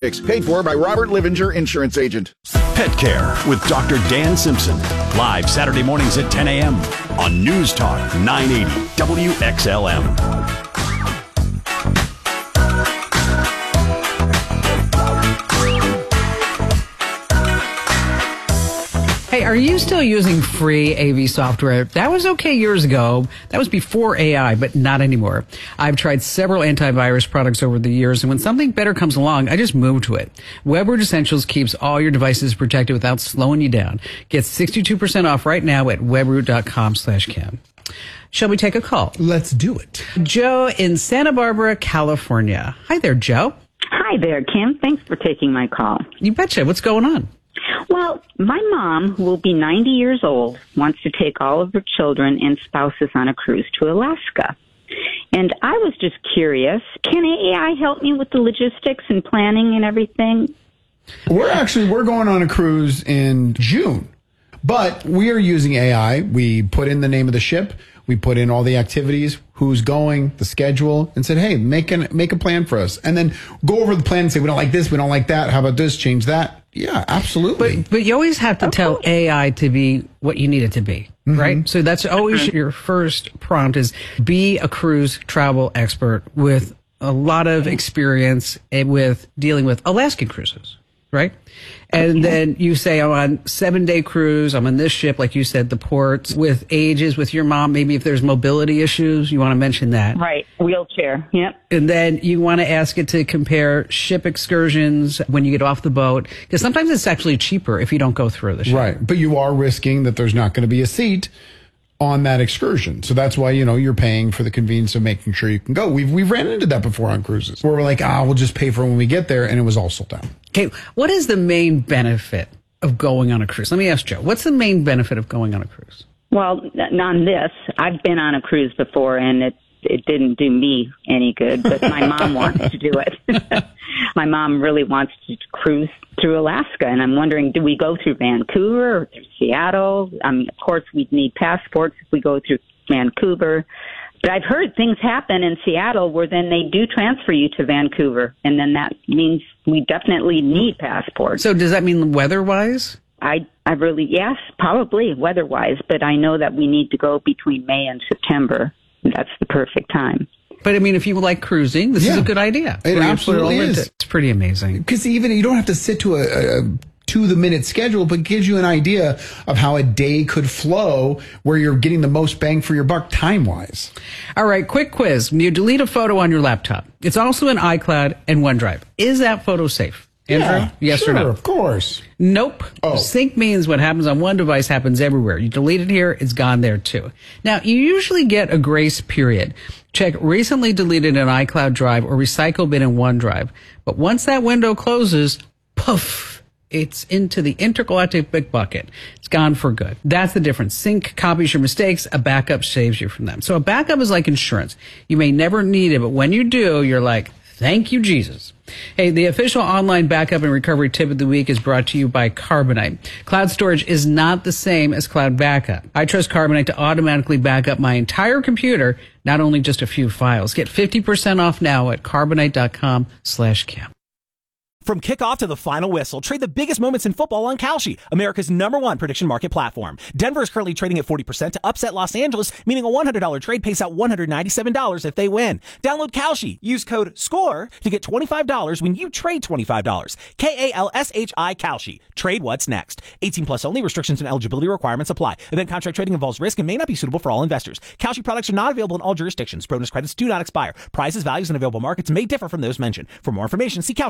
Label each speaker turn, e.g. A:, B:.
A: Paid for by Robert Livinger, insurance agent.
B: Pet Care with Dr. Dan Simpson. Live Saturday mornings at 10 a.m. on News Talk 980 WXLM.
C: Hey, are you still using free AV software? That was okay years ago. That was before AI, but not anymore. I've tried several antivirus products over the years, and when something better comes along, I just move to it. WebRoot Essentials keeps all your devices protected without slowing you down. Get 62% off right now at webroot.com/Kim. Shall we take a call?
D: Let's do it.
C: Joe in Santa Barbara, California. Hi there, Joe.
E: Hi there, Kim. Thanks for taking my call.
C: You betcha. What's going on?
E: Well, my mom, who will be 90 years old, wants to take all of her children and spouses on a cruise to Alaska. And I was just curious, can AI help me with the logistics and planning and everything?
D: We're going on a cruise in June, but we are using AI. We put in the name of the ship. We put in all the activities, who's going, the schedule, and said, hey, make a plan for us. And then go over the plan and say, we don't like this, we don't like that. How about this? Change that. Yeah, absolutely.
C: But you always have to tell AI to be what you need it to be, right? So that's always your first prompt is be a cruise travel expert with a lot of experience with dealing with Alaskan cruises, right? And then you say, I'm on 7-day cruise. I'm on this ship, like you said, the ports with ages, with your mom. Maybe if there's mobility issues, you want to mention that.
E: Right. Wheelchair. Yep.
C: And then you want to ask it to compare ship excursions when you get off the boat. Because sometimes it's actually cheaper if you don't go through the ship.
D: Right. But you are risking that there's not going to be a seat on that excursion. So that's why, you're paying for the convenience of making sure you can go. We've ran into that before on cruises where we're like, we'll just pay for it when we get there. And it was all sold out.
C: Okay. What is the main benefit of going on a cruise? Let me ask Joe, what's the main benefit of going on a cruise?
E: Well, on this, I've been on a cruise before, and it didn't do me any good, but my mom wants to do it. My mom really wants to cruise through Alaska, and I'm wondering, do we go through Vancouver or through Seattle? Of course, we'd need passports if we go through Vancouver. But I've heard things happen in Seattle where then they do transfer you to Vancouver, and then that means we definitely need passports.
C: So does that mean weather-wise?
E: Yes, probably weather-wise, but I know that we need to go between May and September. That's the perfect time.
C: But if you like cruising, this is a good idea.
D: It absolutely is.
C: It's pretty amazing.
D: Because even you don't have to sit to a to-the-minute schedule, but it gives you an idea of how a day could flow where you're getting the most bang for your buck time-wise.
C: All right, quick quiz. When you delete a photo on your laptop, it's also in iCloud and OneDrive. Is that photo safe? Andrew? Yes
D: sure,
C: or no?
D: Of course.
C: Nope.
D: Oh.
C: Sync means what happens on one device happens everywhere. You delete it here, it's gone there too. Now, you usually get a grace period. Check recently deleted in iCloud Drive or recycle bin in OneDrive. But once that window closes, poof, it's into the intergalactic big bucket. It's gone for good. That's the difference. Sync copies your mistakes. A backup saves you from them. So a backup is like insurance. You may never need it, but when you do, you're like, thank you, Jesus. Hey, the official online backup and recovery tip of the week is brought to you by Carbonite. Cloud storage is not the same as cloud backup. I trust Carbonite to automatically back up my entire computer, not only just a few files. Get 50% off now at carbonite.com/Kim.
F: From kickoff to the final whistle, trade the biggest moments in football on Kalshi, America's #1 prediction market platform. Denver is currently trading at 40% to upset Los Angeles, meaning a $100 trade pays out $197 if they win. Download Kalshi. Use code SCORE to get $25 when you trade $25. KALSHI Kalshi. Trade what's next. 18 plus only. Restrictions and eligibility requirements apply. Event contract trading involves risk and may not be suitable for all investors. Kalshi products are not available in all jurisdictions. Bonus credits do not expire. Prices, values, and available markets may differ from those mentioned. For more information, see Kalshi